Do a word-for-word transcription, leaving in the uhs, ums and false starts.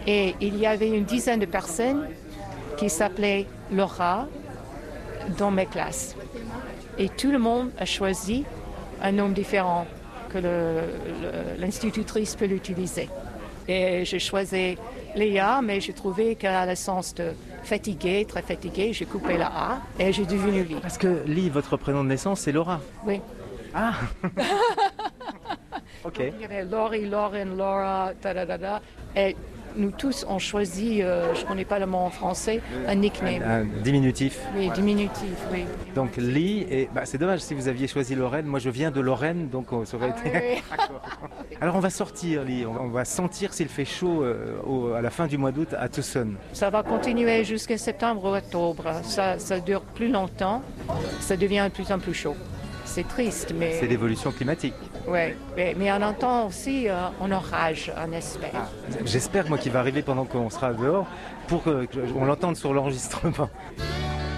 Et il y avait une dizaine de personnes qui s'appelaient Laura dans mes classes. Et tout le monde a choisi un nom différent que le, le, l'institutrice peut l'utiliser. Et j'ai choisi Léa, mais j'ai trouvé qu'elle a le sens de fatiguée, très fatiguée. J'ai coupé la A et j'ai devenu Lee. Parce que Lee, votre prénom de naissance, c'est Laura. Oui. Ah. Ok. Il y avait Laurie, Lauren, Laura, da da da da. Et nous tous, on choisit, euh, je ne connais pas le mot en français, un nickname. Un, un diminutif. Oui, diminutif, oui. Donc Lee, et bah, c'est dommage si vous aviez choisi Lorraine. Moi je viens de Lorraine, donc ça aurait Ah, été... oui, oui. Alors on va sortir, Lee, on va sentir s'il fait chaud euh, au, à la fin du mois d'août à Tucson. Ça va continuer jusqu'à septembre ou octobre. Ça, ça dure plus longtemps, ça devient de plus en plus chaud. C'est triste, mais... C'est l'évolution climatique. Oui, mais, mais on entend aussi euh, un orage, on espère. Ah, j'espère, moi, qu'il va arriver pendant qu'on sera dehors pour qu'on l'entende sur l'enregistrement.